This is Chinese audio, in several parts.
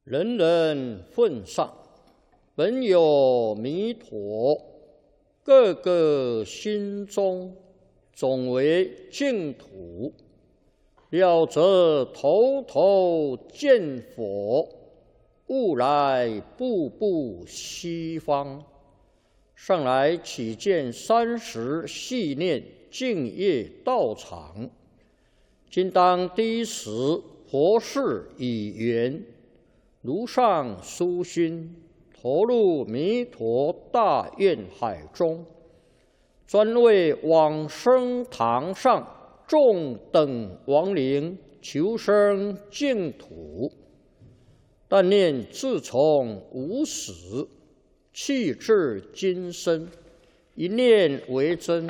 人人奉上，本有弥陀，个个心中总为净土。了则头头见佛，悟来步步西方。上来起见30系念净业道场，今当第一时佛事已圆，如上殊心，投入弥陀大愿海中，专为往生堂上众等亡灵求生净土。但念自从无始，气至今生，一念为真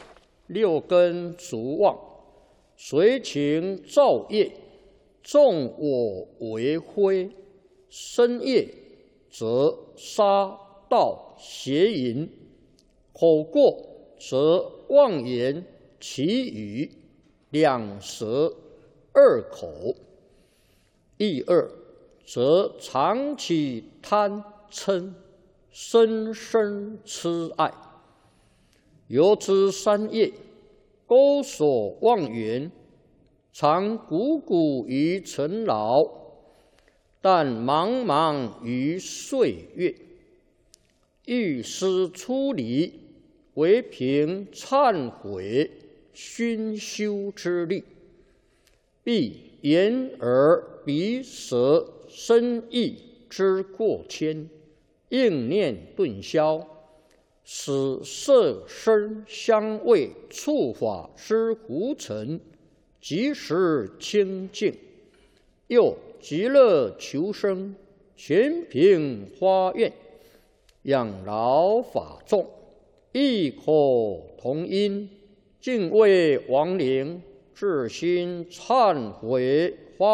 ，6根足妄，随情造业，纵我为非，身业则杀盗邪淫，口过则妄言绮语，两舌2口，意2则常起贪嗔，深深痴爱。由之3业，钩锁妄缘，常汩汩于尘劳，但茫茫于岁月。欲思出离，唯凭忏悔熏修之力，必眼耳鼻舌身意之过愆，应念顿消，使色声香味触法之浮尘即时清净。又极乐求生，全凭发愿，养老法众，异口同音，敬畏亡灵，至心忏悔。